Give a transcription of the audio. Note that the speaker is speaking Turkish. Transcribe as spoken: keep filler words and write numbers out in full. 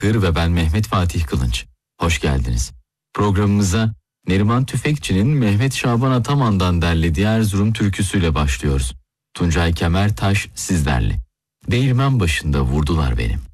Hır ve ben Mehmet Fatih Kılınç. Hoş geldiniz. Programımıza Neriman Tüfekçi'nin Mehmet Şaban Ataman'dan derlediği Erzurum türküsüyle başlıyoruz. Tuncay Kemertaş sizlerle. Değirmen başında vurdular benim.